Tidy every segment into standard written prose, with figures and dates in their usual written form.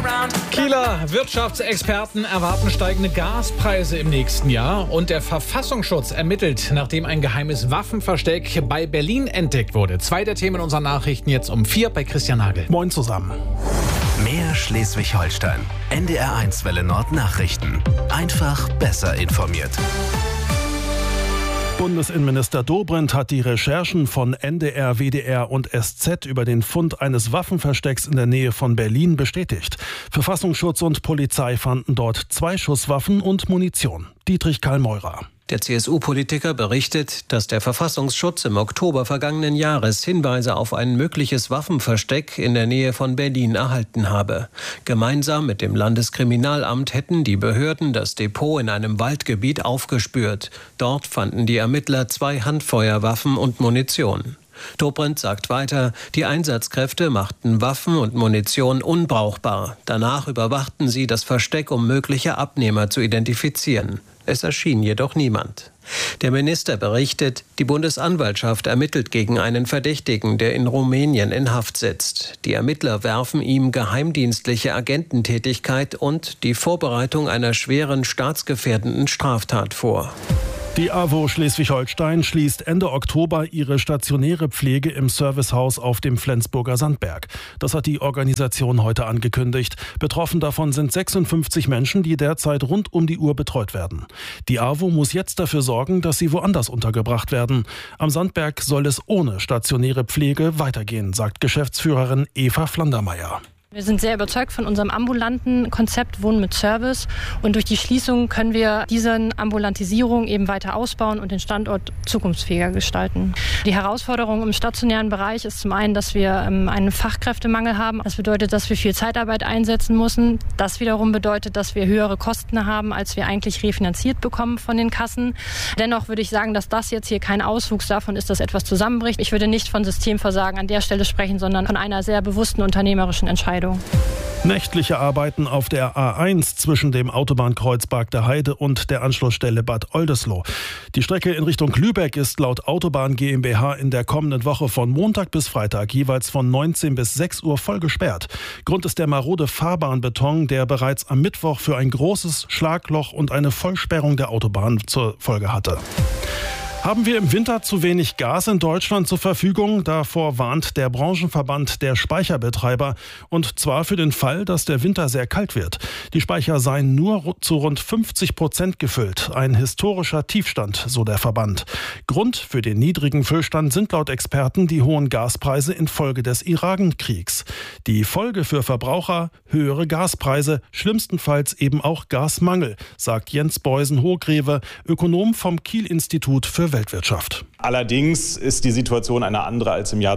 Kieler Wirtschaftsexperten erwarten steigende Gaspreise im nächsten Jahr. Und der Verfassungsschutz ermittelt, nachdem ein geheimes Waffenversteck bei Berlin entdeckt wurde. 2 der Themen unserer Nachrichten jetzt um 4 bei Christian Nagel. Moin zusammen. Mehr Schleswig-Holstein. NDR1 Welle Nord Nachrichten. Einfach besser informiert. Bundesinnenminister Dobrindt hat die Recherchen von NDR, WDR und SZ über den Fund eines Waffenverstecks in der Nähe von Berlin bestätigt. Verfassungsschutz und Polizei fanden dort 2 Schusswaffen und Munition. Dietrich Karl-Meurer. Der CSU-Politiker berichtet, dass der Verfassungsschutz im Oktober vergangenen Jahres Hinweise auf ein mögliches Waffenversteck in der Nähe von Berlin erhalten habe. Gemeinsam mit dem Landeskriminalamt hätten die Behörden das Depot in einem Waldgebiet aufgespürt. Dort fanden die Ermittler 2 Handfeuerwaffen und Munition. Dobrindt sagt weiter, die Einsatzkräfte machten Waffen und Munition unbrauchbar. Danach überwachten sie das Versteck, um mögliche Abnehmer zu identifizieren. Es erschien jedoch niemand. Der Minister berichtet, die Bundesanwaltschaft ermittelt gegen einen Verdächtigen, der in Rumänien in Haft sitzt. Die Ermittler werfen ihm geheimdienstliche Agententätigkeit und die Vorbereitung einer schweren staatsgefährdenden Straftat vor. Die AWO Schleswig-Holstein schließt Ende Oktober ihre stationäre Pflege im Servicehaus auf dem Flensburger Sandberg. Das hat die Organisation heute angekündigt. Betroffen davon sind 56 Menschen, die derzeit rund um die Uhr betreut werden. Die AWO muss jetzt dafür sorgen, dass sie woanders untergebracht werden. Am Sandberg soll es ohne stationäre Pflege weitergehen, sagt Geschäftsführerin Eva Flandermeier. Wir sind sehr überzeugt von unserem ambulanten Konzept Wohnen mit Service und durch die Schließung können wir diese Ambulantisierung eben weiter ausbauen und den Standort zukunftsfähiger gestalten. Die Herausforderung im stationären Bereich ist zum einen, dass wir einen Fachkräftemangel haben. Das bedeutet, dass wir viel Zeitarbeit einsetzen müssen. Das wiederum bedeutet, dass wir höhere Kosten haben, als wir eigentlich refinanziert bekommen von den Kassen. Dennoch würde ich sagen, dass das jetzt hier kein Auswuchs davon ist, dass etwas zusammenbricht. Ich würde nicht von Systemversagen an der Stelle sprechen, sondern von einer sehr bewussten unternehmerischen Entscheidung. Nächtliche Arbeiten auf der A1 zwischen dem Autobahnkreuz Bargter Heide und der Anschlussstelle Bad Oldesloe. Die Strecke in Richtung Lübeck ist laut Autobahn GmbH in der kommenden Woche von Montag bis Freitag jeweils von 19 bis 6 Uhr voll gesperrt. Grund ist der marode Fahrbahnbeton, der bereits am Mittwoch für ein großes Schlagloch und eine Vollsperrung der Autobahn zur Folge hatte. Haben wir im Winter zu wenig Gas in Deutschland zur Verfügung? Davor warnt der Branchenverband der Speicherbetreiber. Und zwar für den Fall, dass der Winter sehr kalt wird. Die Speicher seien nur zu rund 50% gefüllt. Ein historischer Tiefstand, so der Verband. Grund für den niedrigen Füllstand sind laut Experten die hohen Gaspreise infolge des Iran-Kriegs. Die Folge für Verbraucher: höhere Gaspreise, schlimmstenfalls eben auch Gasmangel, sagt Jens Beusen-Hohgreve, Ökonom vom Kiel-Institut für Weltwirtschaft. Allerdings ist die Situation eine andere als im Jahr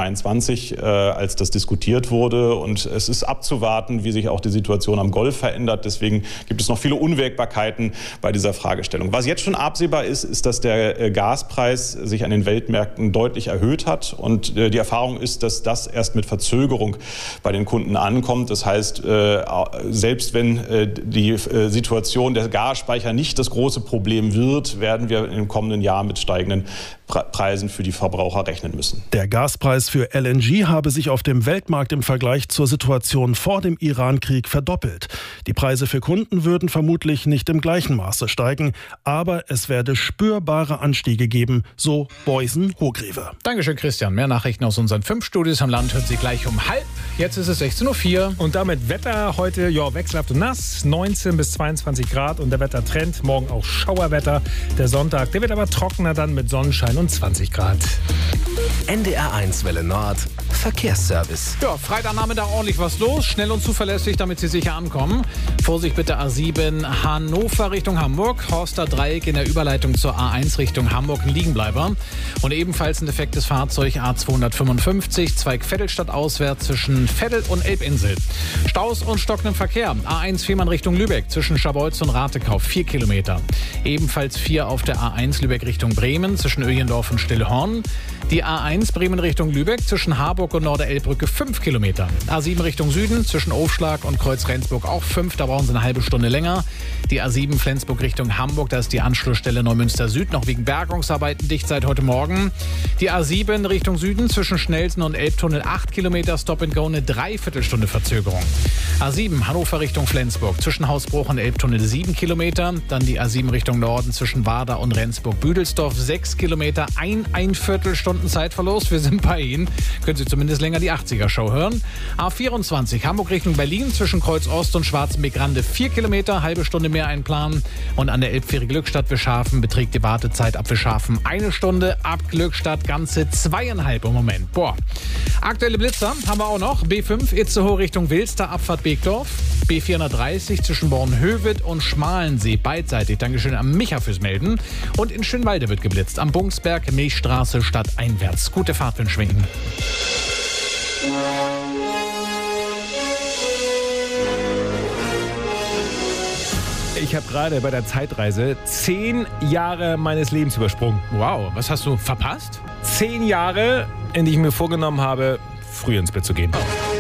2022, als das diskutiert wurde. Und es ist abzuwarten, wie sich auch die Situation am Golf verändert. Deswegen gibt es noch viele Unwägbarkeiten bei dieser Fragestellung. Was jetzt schon absehbar ist, ist, dass der Gaspreis sich an den Weltmärkten deutlich erhöht hat. Und die Erfahrung ist, dass das erst mit Verzögerung bei den Kunden ankommt. Das heißt, selbst wenn die Situation der Gasspeicher nicht das große Problem wird, werden wir im kommenden Jahr mit steigenden Preisen für die Verbraucher rechnen müssen. Der Gaspreis für LNG habe sich auf dem Weltmarkt im Vergleich zur Situation vor dem Iran-Krieg verdoppelt. Die Preise für Kunden würden vermutlich nicht im gleichen Maße steigen, aber es werde spürbare Anstiege geben, so Beusen-Hohgreve. Dankeschön, Christian. Mehr Nachrichten aus unseren 5 Studios am Land hört Sie gleich um 12:30. Jetzt ist es 16:04 Uhr. Und damit Wetter heute wechselhaft und nass, 19 bis 22 Grad und der Wettertrend. Morgen auch Schauerwetter. Der Sonntag, der wird aber trockener dann mit Sonnenschein und 20 Grad. NDR1 Welle Nord Verkehrsservice. Ja, Freitagnachmittag ordentlich was los. Schnell und zuverlässig, damit Sie sicher ankommen. Vorsicht bitte A7 Hannover Richtung Hamburg. Horster Dreieck in der Überleitung zur A1 Richtung Hamburg, ein Liegenbleiber. Und ebenfalls ein defektes Fahrzeug A255 Zweig-Vettelstadt auswärts zwischen Veddel und Elbinsel. Staus und stockenden Verkehr. A1 Fehmarn Richtung Lübeck zwischen Scharbeutz und Ratekau 4 Kilometer. Ebenfalls 4 auf der A1 Lübeck Richtung Bremen zwischen Öjendorf und Stillhorn. Die A1 Bremen Richtung Lübeck zwischen Harburg und Norderelbbrücke 5 Kilometer. A7 Richtung Süden zwischen Aufschlag und Kreuz-Rendsburg auch 5, da brauchen Sie eine halbe Stunde länger. Die A7 Flensburg Richtung Hamburg, da ist die Anschlussstelle Neumünster Süd noch wegen Bergungsarbeiten dicht seit heute Morgen. Die A7 Richtung Süden zwischen Schnelsen und Elbtunnel 8 Kilometer Stop and Go, eine Dreiviertelstunde Verzögerung. A7 Hannover Richtung Flensburg. Zwischen Hausbruch und Elbtunnel 7 Kilometer. Dann die A7 Richtung Norden zwischen Warder und Rendsburg-Büdelsdorf 6 Kilometer. Ein Viertelstunden Zeitverlust. Wir sind bei Ihnen. Können Sie zumindest länger die 80er-Show hören. A24 Hamburg Richtung Berlin zwischen Kreuz Ost und Schwarzenbeck-Rande 4 Kilometer. Halbe Stunde mehr einplanen. Und an der Elbfähre Glückstadt Wischhafen beträgt die Wartezeit ab Wischhafen 1 Stunde. Ab Glückstadt ganze 2,5 im Moment. Boah. Aktuelle Blitzer haben wir auch noch. B5 Itzehoe Richtung Wilster, Abfahrt Beekdorf. B430 zwischen Bornhöved und Schmalensee beidseitig. Dankeschön an Micha fürs Melden. Und in Schönwalde wird geblitzt. Am Bungsberg, Milchstraße, stadteinwärts. Gute Fahrt wünschen wir Ihnen. Ich habe gerade bei der Zeitreise 10 Jahre meines Lebens übersprungen. Wow, was hast du verpasst? 10 Jahre, in die ich mir vorgenommen habe, früh ins Bett zu gehen.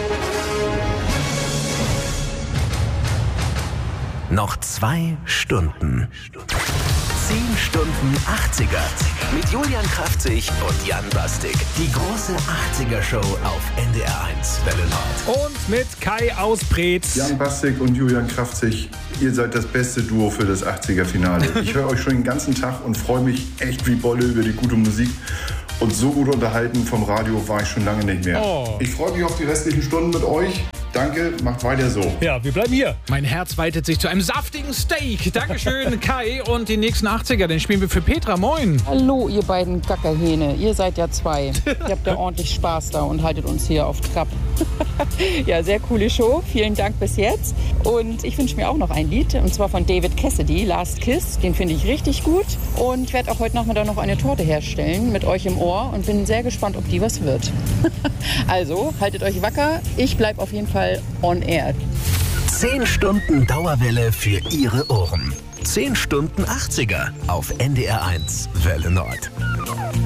Noch 2 Stunden. 10 Stunden 80er. Mit Julian Kraftzig und Jan Bastik. Die große 80er-Show auf NDR 1 Welle Nord. Und mit Kai aus Preetz. Jan Bastik und Julian Kraftzig, ihr seid das beste Duo für das 80er-Finale. Ich höre euch schon den ganzen Tag und freue mich echt wie Bolle über die gute Musik. Und so gut unterhalten vom Radio war ich schon lange nicht mehr. Oh. Ich freue mich auf die restlichen Stunden mit euch. Danke, macht weiter so. Ja, wir bleiben hier. Mein Herz weitet sich zu einem saftigen Steak. Dankeschön, Kai. Und die nächsten 80er, den spielen wir für Petra. Moin. Hallo, ihr beiden Gackerhähne. Ihr seid ja 2. Ihr habt ja ordentlich Spaß da und haltet uns hier auf Trab. Ja, sehr coole Show. Vielen Dank bis jetzt. Und ich wünsche mir auch noch ein Lied, und zwar von David Cassidy, Last Kiss. Den finde ich richtig gut. Und ich werde auch heute Nachmittag noch eine Torte herstellen mit euch im Ohr und bin sehr gespannt, ob die was wird. Also, haltet euch wacker. Ich bleibe auf jeden Fall on air. 10 Stunden Dauerwelle für Ihre Ohren. 10 Stunden 80er auf NDR 1 Welle Nord.